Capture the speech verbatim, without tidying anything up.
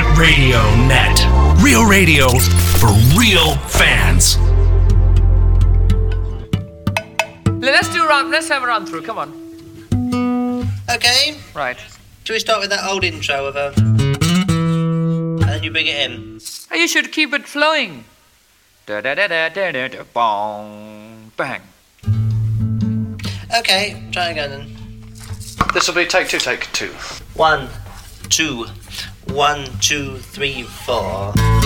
Radio Net. Real radio for real fans. Let's do a run. Let's have a run through. Come on. Okay. Right. Shall we start with that old intro of a... and then you bring it in? Oh, you should keep it flowing. Da da da da da da da. Bong. Bang. Okay, try again then. This will be take two, take two. One, two, one, two, three, four.